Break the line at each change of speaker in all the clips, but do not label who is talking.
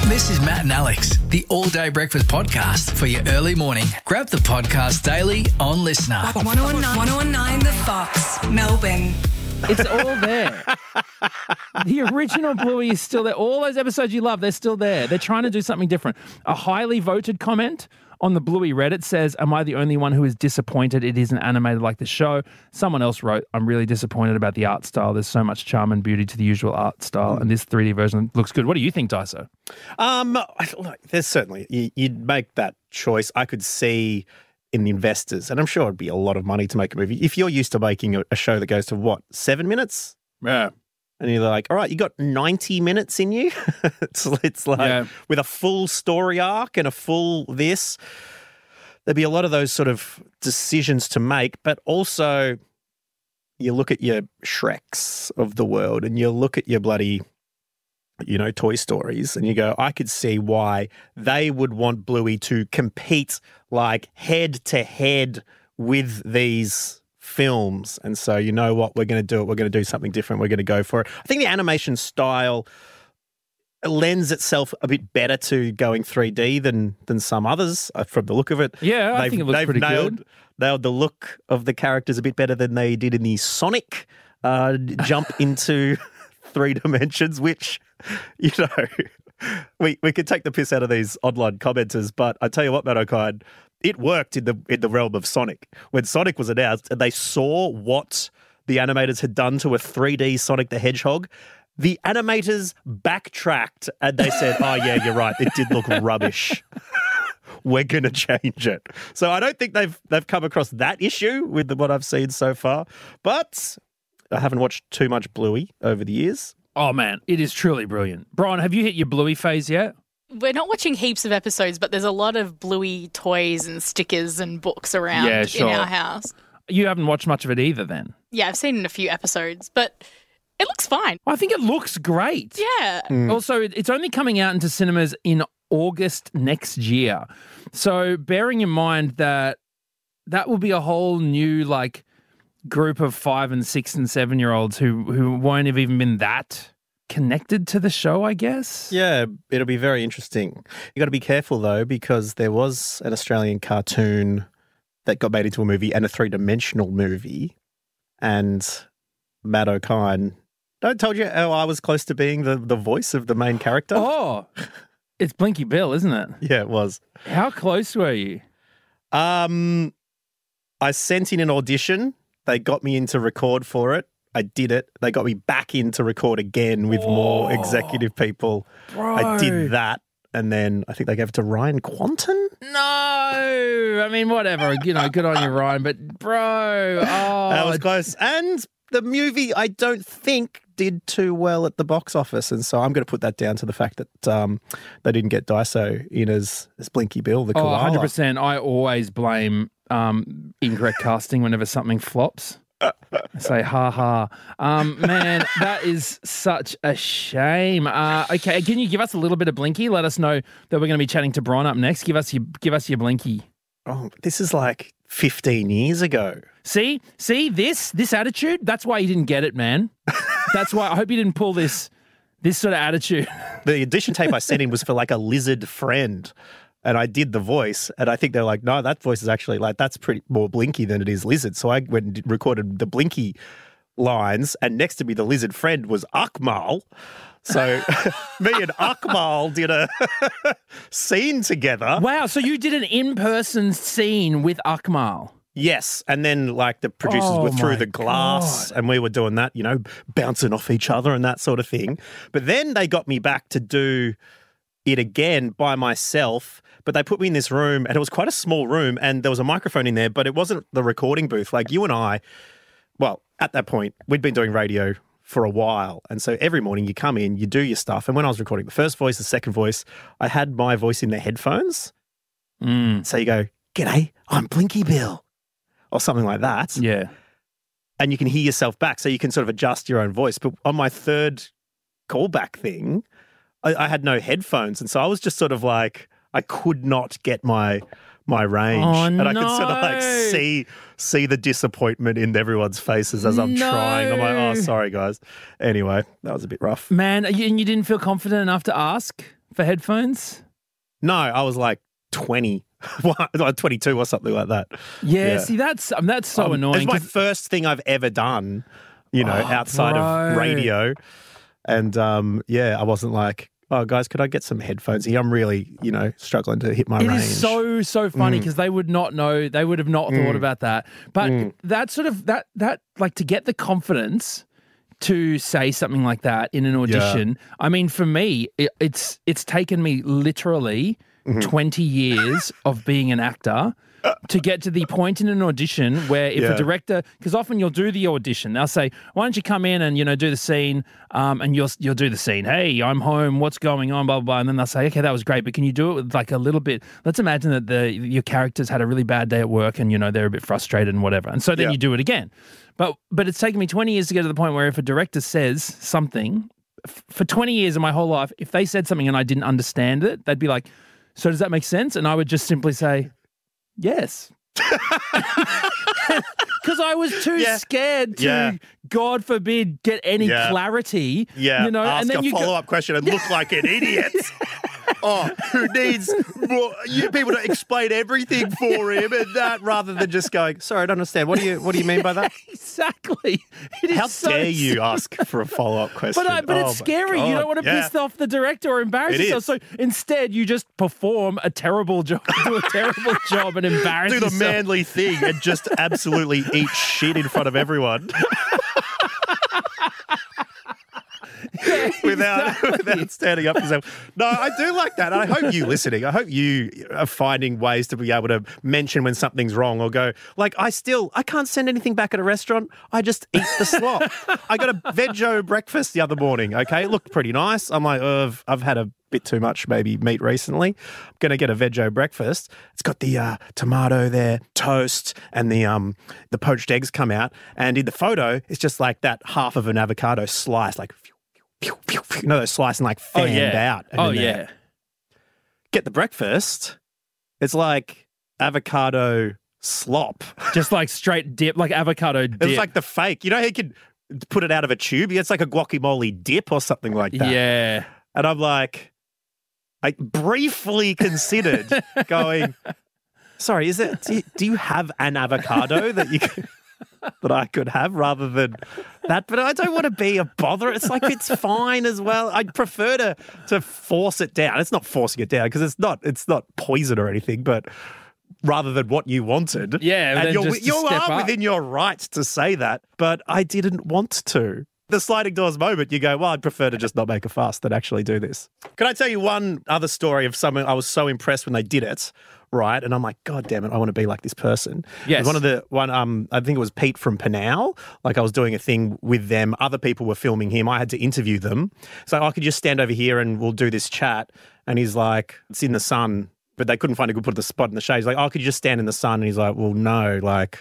This is Matt and Alex, the all-day breakfast podcast for your early morning. Grab the podcast daily on Listener.
1019 The Fox, Melbourne.
It's all there. The original Bluey is still there. All those episodes you love, they're still there. They're trying to do something different. A highly voted comment on the Bluey Reddit says, am I the only one who is disappointed it isn't animated like the show? Someone else wrote, I'm really disappointed about the art style. There's so much charm and beauty to the usual art style, and this 3D version looks good. What do you think, Daiso?
Look, there's certainly, you'd make that choice. I could see in the investors, and I'm sure it'd be a lot of money to make a movie. If you're used to making a show that goes to, 7 minutes?
Yeah.
And you're like, all right, you got 90 minutes in you? it's like, with a full story arc and a full this, there'd be a lot of those sort of decisions to make. But also, you look at your Shreks of the world and you look at your bloody, Toy Stories, and you go, I could see why they would want Bluey to compete like head to head with these films. And so, you know what, we're going to do it. We're going to do something different. We're going to go for it. I think the animation style lends itself a bit better to going 3D than some others from the look of it.
Yeah, I think it looks pretty good.
Nailed the look of the characters a bit better than they did in the Sonic jump into 3 dimensions, which, we could take the piss out of these online commenters, but I tell you what, Matt O'Kine, it worked in the realm of Sonic. When Sonic was announced and they saw what the animators had done to a 3D Sonic the Hedgehog, the animators backtracked and they said, oh, yeah, you're right. It did look rubbish. We're going to change it. So I don't think they've come across that issue with what I've seen so far. But I haven't watched too much Bluey over the years.
Oh, man, it is truly brilliant. Brian, have you hit your Bluey phase yet?
We're not watching heaps of episodes, but there's a lot of Bluey toys and stickers and books around in our house.
You haven't watched much of it either then?
Yeah, I've seen a few episodes, but it looks fine.
I think it looks great.
Yeah.
Also, it's only coming out into cinemas in August next year. So bearing in mind that will be a whole new, group of 5 and 6 and 7-year-olds who won't have even been that connected to the show, I guess.
Yeah, it'll be very interesting. You got to be careful though, because there was an Australian cartoon that got made into a movie and a 3-dimensional movie, and Matt O'Kine, I told you how I was close to being the voice of the main character.
Oh, it's Blinky Bill, isn't it?
Yeah, it was.
How close were you?
I sent in an audition. They got me in to record for it. I did it. They got me back in to record again with more executive people.
Bro.
I did that. And then I think they gave it to Ryan Quanten.
No. I mean, whatever. Good on you, Ryan. But, bro. Oh.
That was close. And the movie, I don't think, did too well at the box office. And so I'm going to put that down to the fact that they didn't get Daiso in as Blinky Bill, the koala.
100%. I always blame incorrect casting whenever something flops. I say, ha ha. Man, that is such a shame. Okay, can you give us a little bit of Blinky? Let us know that we're going to be chatting to Bron up next. Give us your Blinky.
Oh, this is like 15 years ago.
See this attitude? That's why you didn't get it, man. That's why I hope you didn't pull this sort of attitude.
The audition tape I sent in was for a lizard friend. And I did the voice, and I think they're like, no, that voice is actually that's pretty more Blinky than it is Lizard. So I went and recorded the Blinky lines, and next to me, the lizard friend was Akmal. So me and Akmal did a scene together.
Wow, so you did an in-person scene with Akmal?
Yes, and then the producers were through the glass, and we were doing that, bouncing off each other and that sort of thing. But then they got me back to do it again by myself, but they put me in this room, and it was quite a small room, and there was a microphone in there, but it wasn't the recording booth. You and I, well, at that point, we'd been doing radio for a while, and so every morning you come in, you do your stuff, and when I was recording the first voice, the second voice, I had my voice in the headphones. So you go, "G'day, I'm Blinky Bill," or something like that.
Yeah.
And you can hear yourself back, so you can sort of adjust your own voice. But on my third callback thing, I had no headphones, and so I was just sort of I could not get my range.
Oh,
and I
no.
could sort of see the disappointment in everyone's faces as I'm trying. I'm like, oh, sorry, guys. Anyway, that was a bit rough.
Man, and you didn't feel confident enough to ask for headphones?
No, I was like 20. Like 22 or something like that.
Yeah. See, that's so annoying.
It's my first thing I've ever done, outside of radio. And I wasn't like, oh, guys, could I get some headphones here? I'm really, struggling to hit my range.
It is so funny because they would not know, they would have not thought about that. But that sort of, that like to get the confidence to say something like that in an audition, I mean, for me, it's taken me literally 20 years of being an actor to get to the point in an audition where if a director, because often you'll do the audition, they'll say, why don't you come in and, do the scene and you'll do the scene. Hey, I'm home. What's going on? Blah, blah, blah. And then they'll say, okay, that was great. But can you do it with like a little bit? Let's imagine that your character's had a really bad day at work and, they're a bit frustrated and whatever. And so then you do it again. But it's taken me 20 years to get to the point where if a director says something, for 20 years of my whole life, if they said something and I didn't understand it, they'd be like, so does that make sense? And I would just simply say, yes. Because I was too scared to, God forbid, get any clarity.
Yeah, ask and then a follow-up question and look like an idiot. Who needs more, people to explain everything for him and that rather than just going, sorry, I don't understand. What do you mean by that?
Exactly.
How dare you ask for a follow-up question?
But it's scary. God. You don't want to piss off the director or embarrass yourself. So instead, you just perform a terrible job, do a terrible job and embarrass yourself.
Do the manly thing and just absolutely eat shit in front of everyone. Without standing up for yourself. No, I do like that. And I hope you listening. I hope you are finding ways to be able to mention when something's wrong or go, like, I can't send anything back at a restaurant. I just eat the slop. I got a veggie breakfast the other morning, okay? It looked pretty nice. I'm like, I've had a bit too much maybe meat recently. I'm going to get a veggie breakfast. It's got the tomato there, toast, and the poached eggs come out. And in the photo, it's just like that half of an avocado slice, like they're slicing like fanned out. Get the breakfast. It's like avocado slop.
Just like straight dip, like avocado dip.
It's like the fake. He could put it out of a tube. It's like a guacamole dip or something like that.
Yeah.
And I'm like, I briefly considered going, sorry, do you have an avocado that you could... that I could have rather than that. But I don't want to be a bother. It's like, it's fine as well. I'd prefer to force it down. It's not forcing it down because it's not poison or anything, but rather than what you wanted.
Yeah.
And you are within your right to say that, but I didn't want to. The sliding doors moment, you go, well, I'd prefer to just not make a fuss than actually do this. Can I tell you one other story of someone I was so impressed when they did it, right? And I'm like, God damn it, I want to be like this person.
Yes.
I think it was Pete from Panau. Like I was doing a thing with them. Other people were filming him. I had to interview them. So I could just stand over here and we'll do this chat. And he's like, it's in the sun, but they couldn't find a good spot in the shade. He's like, could you just stand in the sun? And he's like, well, no.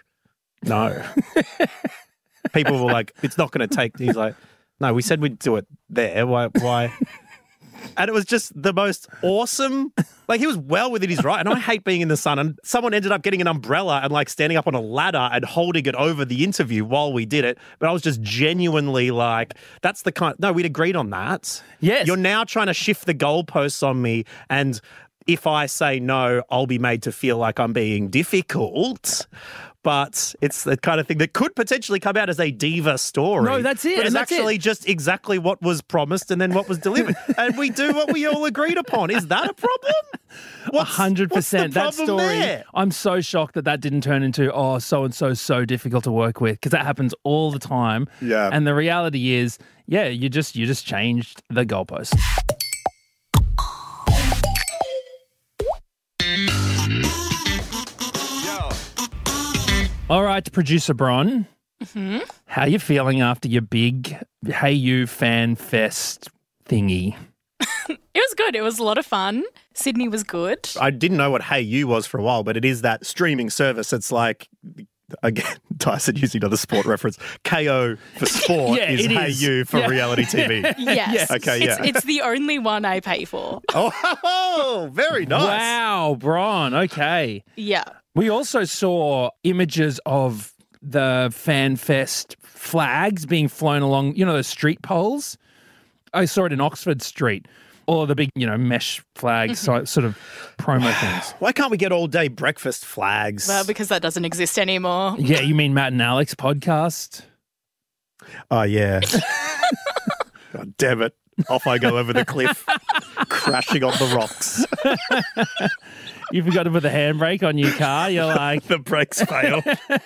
People were like, it's not going to take. He's like, no, we said we'd do it there. Why? And it was just the most awesome. Like he was well within his right. And I hate being in the sun. And someone ended up getting an umbrella and like standing up on a ladder and holding it over the interview while we did it. But I was just genuinely like, that's the kind. No, we'd agreed on that.
Yes.
You're now trying to shift the goalposts on me. And if I say no, I'll be made to feel like I'm being difficult. But it's the kind of thing that could potentially come out as a diva story.
No, that's it.
But it's actually just exactly what was promised and then what was delivered. And we do what we all agreed upon. Is that a problem?
100%. That story, there? I'm so shocked that didn't turn into, so-and-so so difficult to work with, because that happens all the time.
Yeah.
And the reality is, you just changed the goalpost. All right, producer Bron.
Mm-hmm.
How are you feeling after your big Hey You Fan Fest thingy?
It was good. It was a lot of fun. Sydney was good.
I didn't know what Hey You was for a while, but it is that streaming service. It's like, again, Tyson using another sport reference, KO for sport is Hey You for reality TV.
Yes.
Okay,
It's the only one I pay for.
Oh, very nice.
Wow, Bron. Okay.
Yeah.
We also saw images of the FanFest flags being flown along, the street poles. I saw it in Oxford Street. All of the big, mesh flags, sort of promo things.
Why can't we get all-day breakfast flags?
Well, because that doesn't exist anymore.
Yeah, you mean Matt and Alex podcast?
Oh, yeah. God damn it. Off I go over the cliff, crashing on the rocks.
You forgot to put the handbrake on your car. You're like...
The brakes fail.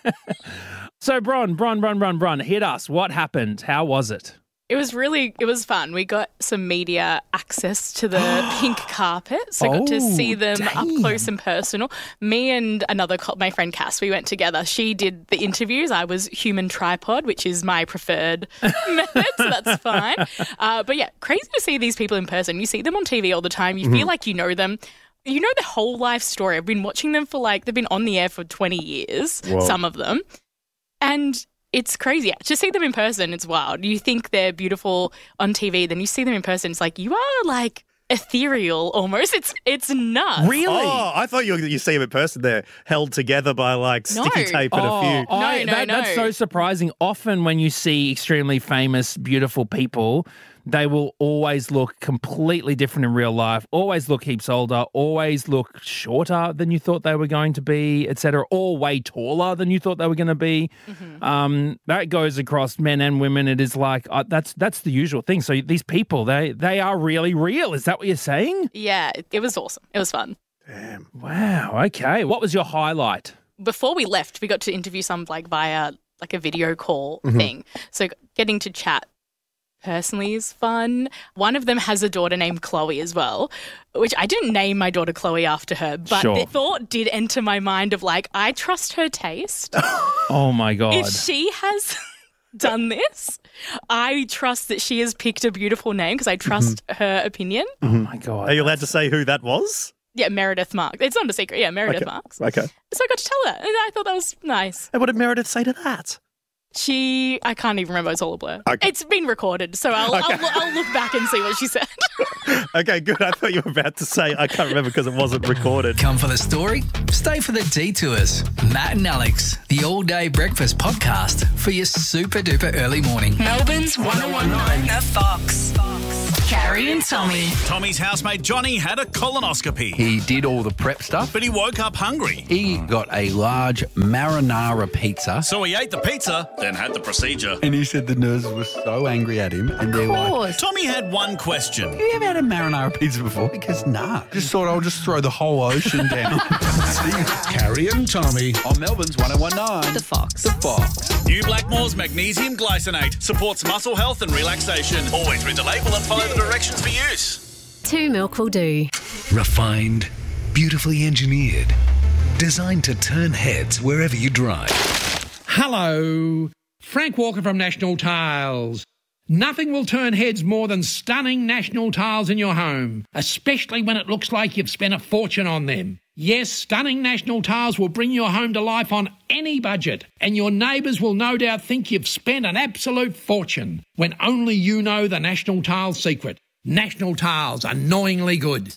So, Bron, hit us. What happened? How was it?
It was fun. We got some media access to the pink carpet, so got to see them up close and personal. Me and my friend Cass, we went together. She did the interviews. I was human tripod, which is my preferred method, so that's fine. But yeah, crazy to see these people in person. You see them on TV all the time. You feel like you know them. You know their whole life story. I've been watching them for they've been on the air for 20 years, some of them. And it's crazy. To see them in person, it's wild. You think they're beautiful on TV, then you see them in person, it's like, you are ethereal almost. It's nuts.
Really?
Oh, I thought you see them in person. They're held together by sticky tape and a few.
No.
That's so surprising. Often when you see extremely famous, beautiful people, they will always look completely different in real life, always look heaps older, always look shorter than you thought they were going to be, etc., or way taller than you thought they were going to be. Mm-hmm. That goes across men and women. It is that's the usual thing. So these people, they are really real. Is that what you're saying?
Yeah, it was awesome. It was fun.
Damn.
Wow. Okay. What was your highlight?
Before we left, we got to interview some via a video call thing. So getting to chat personally is fun. One of them has a daughter named Chloe as well, which I didn't name my daughter Chloe after her, but the thought did enter my mind of I trust her taste.
Oh my God.
If she has done this, I trust that she has picked a beautiful name because I trust her opinion.
Oh my God.
Are you allowed to say who that was?
Yeah, Meredith Marks. It's not a secret. Yeah, Meredith Marks.
Okay.
So I got to tell her, and I thought that was nice.
And what did Meredith say to that?
I can't even remember. It's all a blur. Okay. It's been recorded, so I'll look back and see what she said.
Okay, good. I thought you were about to say I can't remember because it wasn't recorded.
Come for the story, stay for the detours. Matt and Alex, the all-day breakfast podcast for your super-duper early morning.
Melbourne's 1019 The Fox. Carrie and Tommy.
Tommy's housemate Johnny had a colonoscopy.
He did all the prep stuff.
But he woke up hungry.
He got a large marinara pizza.
So he ate the pizza, then had the procedure.
And he said the nurses were so angry at him. And they're like,
Tommy had one question.
have you ever had a marinara pizza before? He goes, nah. Just thought I'll just throw the whole ocean down.
Carrie and Tommy
on Melbourne's 1019.
The Fox.
The Fox.
New Blackmore's magnesium glycinate supports muscle health and relaxation. Always read the label and follow the directions for use.
2 milk will do.
Refined, beautifully engineered, designed to turn heads wherever you drive.
Hello, Frank Walker from National Tiles. Nothing will turn heads more than stunning National Tiles in your home, especially when it looks like you've spent a fortune on them. Yes, stunning National Tiles will bring your home to life on any budget, and your neighbours will no doubt think you've spent an absolute fortune, when only you know the National Tiles secret. National Tiles, annoyingly good.